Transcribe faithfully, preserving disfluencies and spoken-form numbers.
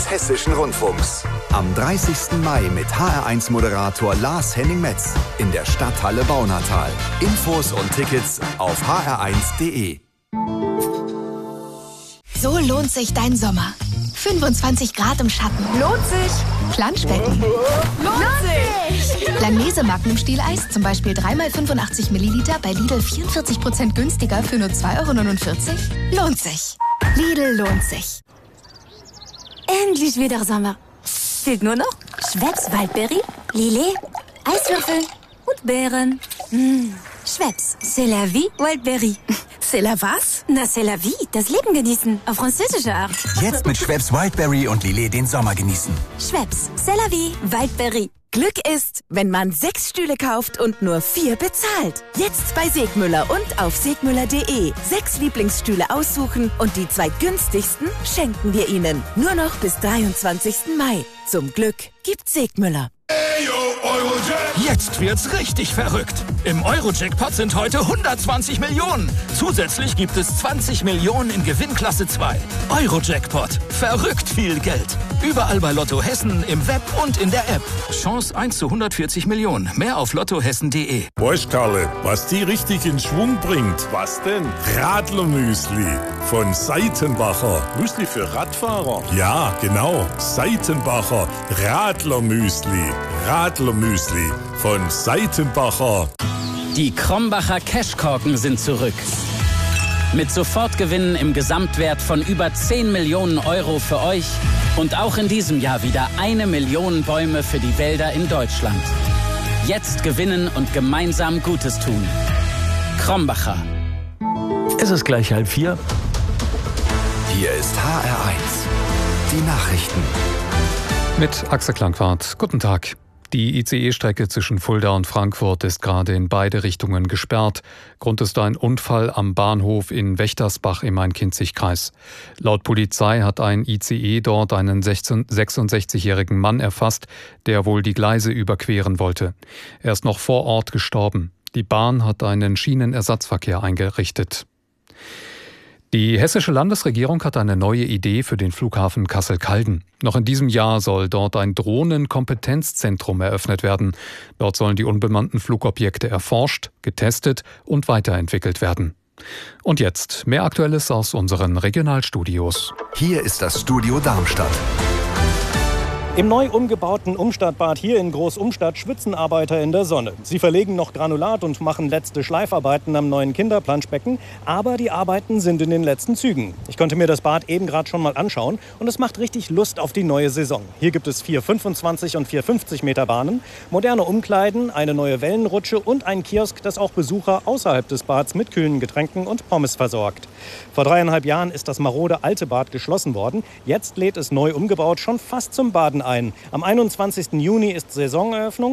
des Hessischen Rundfunks. Am dreißigsten Mai mit H R eins Moderator Lars Henning Metz in der Stadthalle Baunatal. Infos und Tickets auf h r eins punkt d e. So lohnt sich dein Sommer. fünfundzwanzig Grad im Schatten. Lohnt sich. Planschbecken. Lohnt sich. Langnese Magnum-Stieleis, zum Beispiel drei mal fünfundachtzig Milliliter, bei Lidl vierundvierzig Prozent günstiger für nur zwei Euro neunundvierzig. Lohnt sich. Lidl lohnt sich. Endlich wieder Sommer. Fehlt nur noch Schweppes Waldbeere, Lillet, Eiswürfel und Beeren. Mmh. Schweppes, c'est la vie, Wildberry. C'est la was? Na, c'est la vie, das Leben genießen, auf französische Art. Jetzt mit Schweppes Wildberry und Lillet den Sommer genießen. Schweppes, c'est la vie, Wildberry. Glück ist, wenn man sechs Stühle kauft und nur vier bezahlt. Jetzt bei Segmüller und auf segmüller punkt de. Sechs Lieblingsstühle aussuchen und die zwei günstigsten schenken wir Ihnen. Nur noch bis dreiundzwanzigsten Mai. Zum Glück gibt's Segmüller. Jetzt wird's richtig verrückt. Im Euro-Jackpot sind heute hundertzwanzig Millionen. Zusätzlich gibt es zwanzig Millionen in Gewinnklasse zwei. Euro-Jackpot. Verrückt viel Geld. Überall bei Lotto Hessen, im Web und in der App. Chance eins zu hundertvierzig Millionen. Mehr auf lottohessen punkt de. Weißt Karle, was die richtig in Schwung bringt? Was denn? Radlermüsli von Seitenbacher. Müsli für Radfahrer? Ja, genau. Seitenbacher Radlermüsli. Radlermüsli von Seitenbacher. Die Krombacher Cashkorken sind zurück. Mit Sofortgewinnen im Gesamtwert von über zehn Millionen Euro für euch und auch in diesem Jahr wieder eine Million Bäume für die Wälder in Deutschland. Jetzt gewinnen und gemeinsam Gutes tun. Krombacher. Es ist gleich halb vier. Hier ist H R eins. Die Nachrichten. Mit Axel Klangwart. Guten Tag. Die I C E-Strecke zwischen Fulda und Frankfurt ist gerade in beide Richtungen gesperrt. Grund ist ein Unfall am Bahnhof in Wächtersbach im Main-Kinzig-Kreis. Laut Polizei hat ein I C E dort einen sechsundsechzigjährigen Mann erfasst, der wohl die Gleise überqueren wollte. Er ist noch vor Ort gestorben. Die Bahn hat einen Schienenersatzverkehr eingerichtet. Die hessische Landesregierung hat eine neue Idee für den Flughafen Kassel-Calden. Noch in diesem Jahr soll dort ein Drohnenkompetenzzentrum eröffnet werden. Dort sollen die unbemannten Flugobjekte erforscht, getestet und weiterentwickelt werden. Und jetzt mehr Aktuelles aus unseren Regionalstudios. Hier ist das Studio Darmstadt. Im neu umgebauten Umstadtbad hier in Groß-Umstadt schwitzen Arbeiter in der Sonne. Sie verlegen noch Granulat und machen letzte Schleifarbeiten am neuen Kinderplanschbecken. Aber die Arbeiten sind in den letzten Zügen. Ich konnte mir das Bad eben gerade schon mal anschauen und es macht richtig Lust auf die neue Saison. Hier gibt es vier fünfundzwanzig und vier fünfzig Meter Bahnen, moderne Umkleiden, eine neue Wellenrutsche und ein Kiosk, das auch Besucher außerhalb des Bads mit kühlen Getränken und Pommes versorgt. Vor dreieinhalb Jahren ist das marode alte Bad geschlossen worden. Jetzt lädt es neu umgebaut schon fast zum Baden ein. Am einundzwanzigsten Juni ist Saisoneröffnung.